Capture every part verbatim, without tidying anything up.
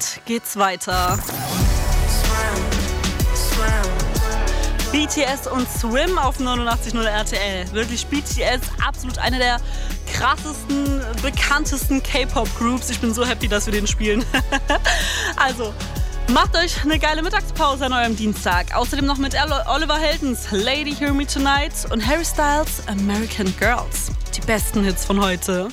Jetzt geht's weiter. B T S und Swim auf neunundachtzig Komma null R T L. Wirklich, B T S, absolut eine der krassesten, bekanntesten K-Pop-Groups. Ich bin so happy, dass wir den spielen. Also, macht euch eine geile Mittagspause an eurem Dienstag. Außerdem noch mit Oliver Heldens Lady Hear Me Tonight und Harry Styles American Girls. Die besten Hits von heute.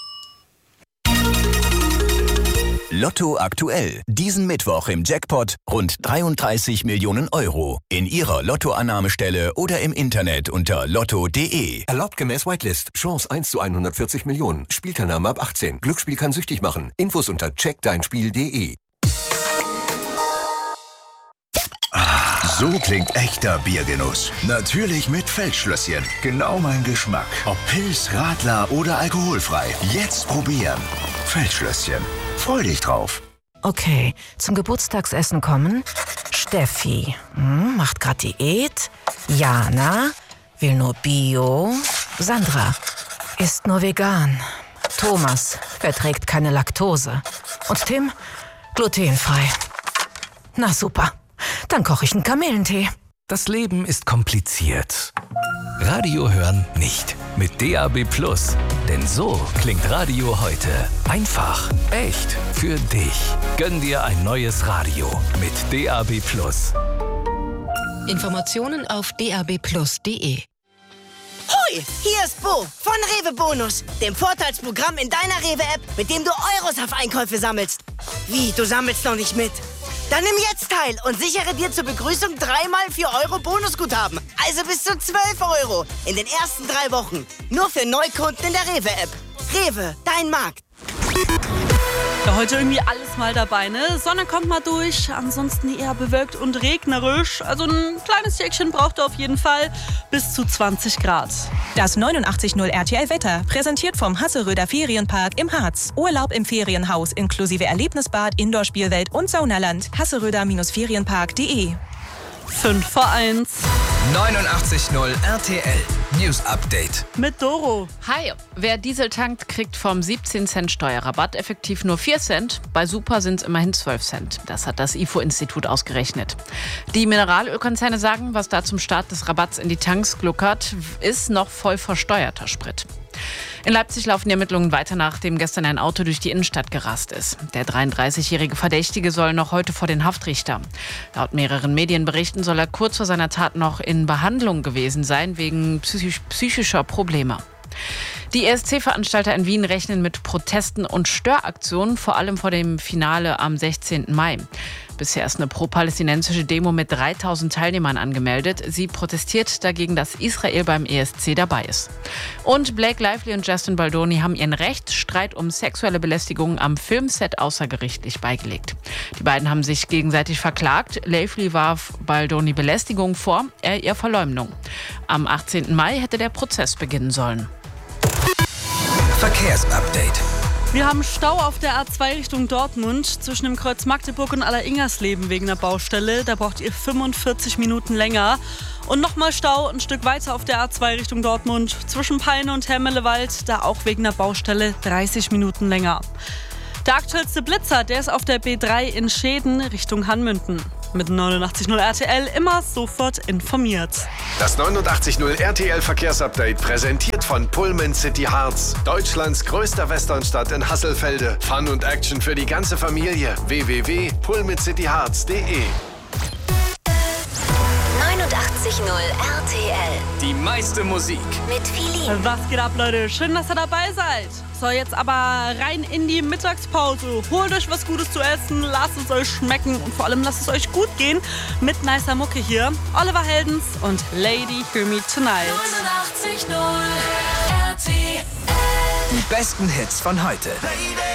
Lotto aktuell. Diesen Mittwoch im Jackpot rund dreiunddreißig Millionen Euro. In Ihrer Lottoannahmestelle oder im Internet unter lotto punkt de. Erlaubt gemäß Whitelist. Chance eins zu hundertvierzig Millionen. Spielteilnahme ab achtzehn. Glücksspiel kann süchtig machen. Infos unter check dein spiel punkt de. So klingt echter Biergenuss. Natürlich mit Feldschlösschen. Genau mein Geschmack. Ob Pils, Radler oder alkoholfrei. Jetzt probieren. Feldschlösschen. Freu dich drauf. Okay, zum Geburtstagsessen kommen Steffi, hm, macht grad Diät. Jana, will nur Bio. Sandra, isst nur vegan. Thomas, verträgt keine Laktose. Und Tim, glutenfrei. Na super, dann koche ich einen Kamillentee. Das Leben ist kompliziert. Radio hören nicht. Mit D A B Plus. Denn so klingt Radio heute. Einfach, echt, für dich. Gönn dir ein neues Radio mit D A B Plus. Informationen auf d a b plus punkt de. Hoi, hier ist Bo von Rewe Bonus, dem Vorteilsprogramm in deiner Rewe-App, mit dem du Euros auf Einkäufe sammelst. Wie, du sammelst noch nicht mit? Dann nimm jetzt teil und sichere dir zur Begrüßung dreimal vier Euro Bonusguthaben. Also bis zu zwölf Euro in den ersten drei Wochen. Nur für Neukunden in der Rewe-App. Rewe, dein Markt. Ja, heute irgendwie alles mal dabei, ne? Sonne kommt mal durch, ansonsten eher bewölkt und regnerisch. Also ein kleines Jäckchen braucht ihr auf jeden Fall, bis zu zwanzig Grad. Das neunundachtzig Komma null R T L Wetter, präsentiert vom Hasseröder Ferienpark im Harz. Urlaub im Ferienhaus inklusive Erlebnisbad, Indoor-Spielwelt und Saunaland. hasseröder Ferienpark punkt de. fünf vor eins. neunundachtzig Komma null R T L News Update. Mit Doro. Hi, wer Diesel tankt, kriegt vom siebzehn Cent Steuerrabatt effektiv nur vier Cent. Bei Super sind es immerhin zwölf Cent. Das hat das I F O-Institut ausgerechnet. Die Mineralölkonzerne sagen, was da zum Start des Rabatts in die Tanks gluckert, ist noch voll versteuerter Sprit. In Leipzig laufen die Ermittlungen weiter, nachdem gestern ein Auto durch die Innenstadt gerast ist. Der dreiunddreißigjährige Verdächtige soll noch heute vor den Haftrichter. Laut mehreren Medienberichten soll er kurz vor seiner Tat noch in Behandlung gewesen sein, wegen psychisch, psychischer Probleme. Die E S C-Veranstalter in Wien rechnen mit Protesten und Störaktionen, vor allem vor dem Finale am sechzehnten Mai. Bisher ist eine pro-palästinensische Demo mit dreitausend Teilnehmern angemeldet. Sie protestiert dagegen, dass Israel beim E S C dabei ist. Und Blake Lively und Justin Baldoni haben ihren Rechtsstreit um sexuelle Belästigung am Filmset außergerichtlich beigelegt. Die beiden haben sich gegenseitig verklagt. Lively warf Baldoni Belästigung vor, er ihr Verleumdung. Am achtzehnten Mai hätte der Prozess beginnen sollen. Verkehrsupdate. Wir haben Stau auf der A zwei Richtung Dortmund zwischen dem Kreuz Magdeburg und Aller-Ingersleben wegen der Baustelle. Da braucht ihr fünfundvierzig Minuten länger. Und nochmal Stau ein Stück weiter auf der A zwei Richtung Dortmund zwischen Peine und Hermelewald. Da auch wegen der Baustelle dreißig Minuten länger. Der aktuellste Blitzer, der ist auf der B drei in Schäden Richtung Hanmünden. Mit neunundachtzig Komma null R T L immer sofort informiert. Das neunundachtzig Komma null R T L Verkehrsupdate präsentiert von Pullman City Harz. Deutschlands größter Westernstadt in Hasselfelde. Fun und Action für die ganze Familie. w w w punkt pullman city harz punkt de. neunundachtzig Komma null R T L. Die meiste Musik. Mit Philly. Was geht ab, Leute? Schön, dass ihr dabei seid. So, jetzt aber rein in die Mittagspause. Holt euch was Gutes zu essen, lasst es euch schmecken und vor allem lasst es euch gut gehen mit nicer Mucke hier. Oliver Heldens und Lady Hear Me Tonight. neunundachtzig Komma null R T L. Die besten Hits von heute.